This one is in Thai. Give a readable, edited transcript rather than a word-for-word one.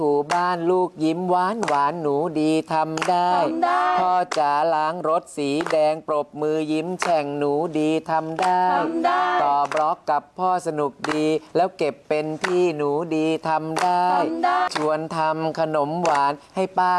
ถูบ้านลูกยิ้มหวานหวานหนูดีทำได้พ่อจ๋าล้างรถสีแดงปรบมือยิ้มแฉ่งหนูดีทำได้ต่อบล็อกกับพ่อสนุกดีแล้วเก็บเป็นที่หนูดีทำได้ชวนทำขนมหวานให้ป้า